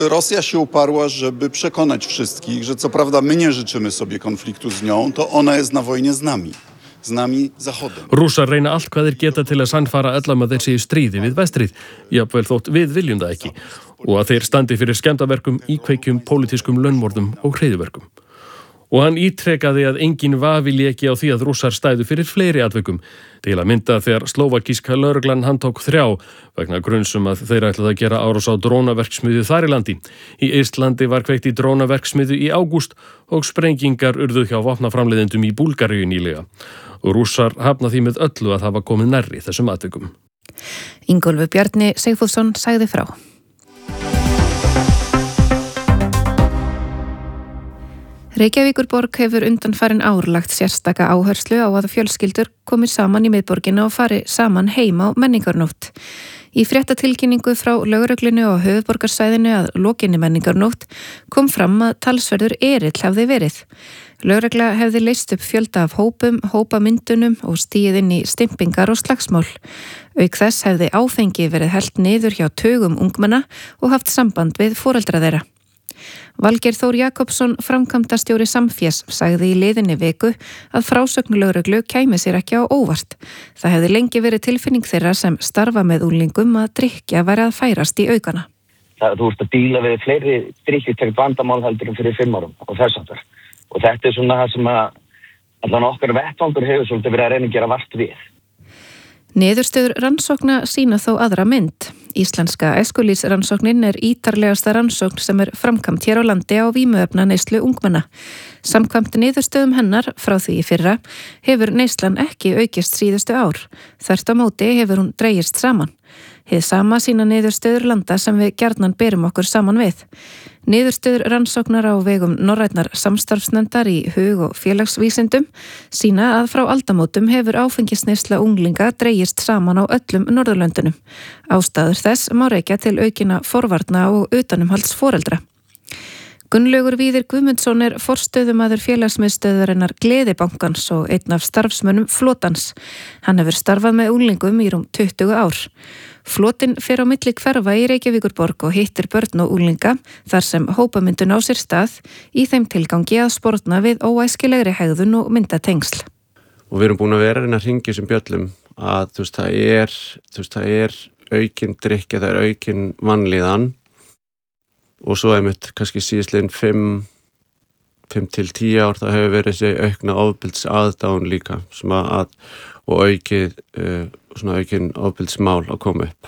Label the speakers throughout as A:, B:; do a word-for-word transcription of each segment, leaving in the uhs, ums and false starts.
A: Rosja się uparła, żeby przekonać wszystkich, że co prawda my nie życzymy sobie konfliktu z nią, to ona jest na wojnie z nami. Z nami Zachodem.
B: Rússar reyna allt hvað þeir geta til að sannfara öllum að þeir séu stríði við vestrið, jafnvel þótt við viljum það ekki, og að þeir standi fyrir skemmdarverkum, íkveikjum, pólitískum launmorðum og hryðjuverkum. Og hann ítrekkaði að engin vafi léki á því að Rússar stæðu fyrir fleiri atvikum, til að mynda þegar slóvakíska lögreglan handtók þrjá vegna grunsum að þeir ætlaði að gera árás á drónaverksmiðju þar í landi. Í Eistlandi var kveikt í drónaverksmiðju í ágúst og sprengingar urðu hjá vopnaframleiðendum í Búlgaríu nýlega. Og Rússar hafna því með öllu að hafa komið nærri þessum atvikum.
C: Ingólfur Bjarni Sigfússon sagði frá. Reykjavíkurborg hefur undanfarin ár lagt sérstaka áherslu á að fjölskyldur komi saman í miðborgina og fari saman heim á menningarnótt. Í fréttatilkynningu frá lögreglunni og höfuðborgarsvæðinu að lokinni menningarnótt kom fram að talsverður erill hefði verið. Lögregla hefði leyst upp fjölda af hópum, hópamyndunum og stigið inn í stimpingar og slagsmál. Auk þess hefði áfengi verið hellt niður hjá tugum ungmenna og haft samband við foreldra þeirra. Valgeir Þór Jakobsson, framkvæmdastjóri Samfés, sagði í liðinni viku að frásögn lögreglu kæmi sér ekki á óvart. Það hefði lengi verið tilfinning þeirra sem starfa með úlingum að drykkja væri að færast í aukana.
D: Það, þú ert að díla við fleiri drykkjutækt vandamál heldur en fyrir fimm árum og þess aftur. Og þetta er svona það sem að allan okkar vettvangur hefur svolítið verið að reyna að gera vart við.
C: Niðurstöður rannsókna sýna þó aðra mynd. Íslenska æskulýðsrannsóknin er ítarlegasta rannsókn sem er framkvæmt hér á landi á vímuefna neyslu ungmenna. Samkvæmt niðurstöðum hennar frá því í fyrra hefur neyslan ekki aukist síðustu ár. Þvert á móti hefur hún dregist saman. Hið sama sýna niðurstöður landa sem við gjarnan berum okkur saman við. Niðurstöður rannsóknar á vegum norrænnar samstarfsnefndar í hug- og félagsvísindum sýna að frá aldamótum hefur áfengisneysla unglinga dregist saman á öllum Norðurlöndunum. Ástæður þess má rekja til aukina forvarna og utanumhalds foreldra. Gunnlaugur Víðir Guðmundsson er forstöðumaður félagsmiðstöðvarinnar Gleðibankans og einn af starfsmönnum Flotans. Hann hefur starfað með unglingum í rúm tuttugu ár. Flotin fer á milli hverfa í Reykjavíkurborg og hittir börn og unglinga þar sem hópamyndun á sér stað í þeim tilgangi að sportna við óæskilegri hegðun og mynda tengsl.
E: Og við erum búin að vera að hringja sem bjöllum að þú veist, það er, þú veist, það er aukin drykkja, það er aukin vanlíðan og svo einmitt kannski síðastliðin fimm, fimm til tíu ár það hefur verið þessi aukna ofbelds aðdáun líka sem að, og aukið uh, svona aukin ofbeldsmál að koma upp.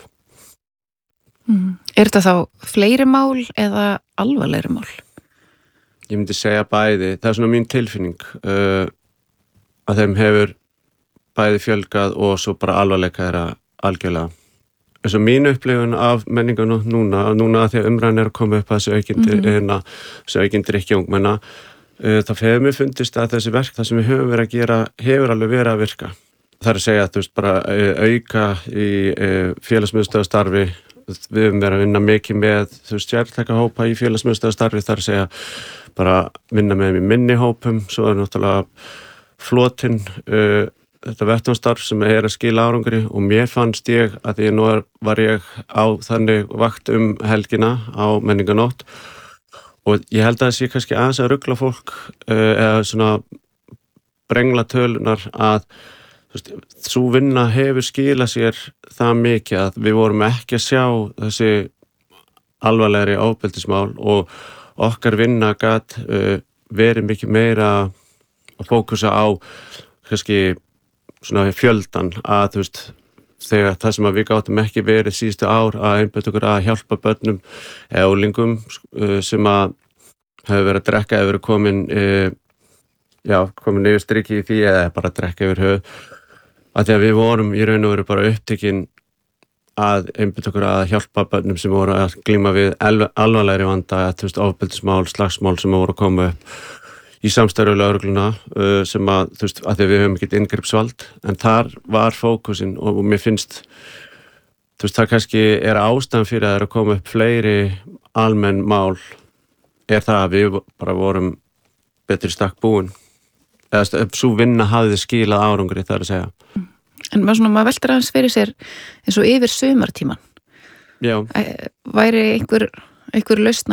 C: Mm. Er þetta þá fleiri mál eða alvarlegri mál?
E: Ég myndi segja bæði, það er svona mín tilfinning uh, að þeim hefur bæði fjölgað og svo bara alvarleika þeirra algjörlega. Þess að mín upplifun af menningunum núna, núna að því að umræðin er að koma upp að þessu aukindi, mm-hmm. þessu aukindi drykkja ungmenna, uh, það hefur mér fundist að þessi verk, það sem við höfum verið að gera, hefur alveg verið að virka. Það er að segja að þú veist bara uh, auka í uh, félagsmiðstöðastarfi, við höfum verið að vinna mikið með, þú veist, sértæka hópa í félagsmiðstöðastarfi, það er að segja bara vinna með þeim í minni hópum, svo er náttúrulega Flotinn, uh, þetta vettvangstarf sem er að skila árangri og mér fannst ég að því nú var ég á þannig vakt um helgina á menningarnótt og ég held að það sé kannski aðeins að rugla fólk uh, eða svona brengla tölunar að svo vinna hefur skilað sér það mikið að við vorum ekki að sjá þessi alvarlegri ofbeldismál og okkar vinna gat uh, verið mikið meira að fókusa á kannski svona fjöldan að þú veist þegar það sem að við gátum ekki verið síðustu ár að einbæta okkur að hjálpa börnum eða úlingum sem að hefur verið að drekka eða verið komin já, komin yfir striki í því eða bara að drekka yfir höfuð að því að við vorum í raun og veru bara upptekinn að einbæta okkur að hjálpa börnum sem voru að glíma við alvarlegri vanda að þú veist ofbeldismál, slagsmál sem voru að koma upp í samstarfi lögregluna uh, sem að, þú veist, að því við höfum ekkert inngripsvald, en þar var fókusinn og, og mér finnst, þú veist, það kannski er ástæðan fyrir að það er að koma upp fleiri almenn mál, er það að við bara vorum betri stakk búin, eða svo vinna hafði skilað árangri, það er að segja.
C: En maður svona, maður veldur aðeins fyrir sér eins og yfir sumartíman.
E: Já.
C: Væri einhver einhver lausn